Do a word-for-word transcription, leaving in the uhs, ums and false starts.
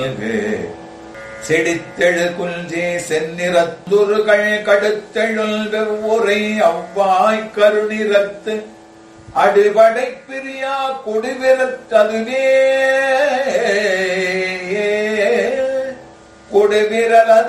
செடித்தெழு குஞ்சே செந்நிறத்துருகள் கடுத்தெழுல் வெவ்வுரை அவ்வாய் கருநிறத்து அடுபடை Priya கொடுவிரத்ததுவே கொடுவிரல்